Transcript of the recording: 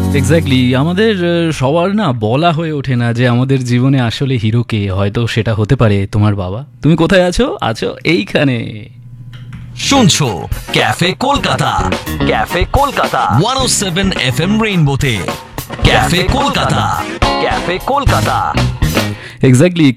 Exactly, আমাদের সবার না বলা হয়ে ওঠে না যে আমাদের জীবনে আসলে হিরো কে। হয়তো সেটা হতে পারে তোমার বাবা। তুমি কোথায় আছো? আছো এইখানে। শুনছো cafe Kolkata, cafe Kolkata 107 FM রেইনবোতে। Cafe Kolkata, cafe Kolkata. Exactly,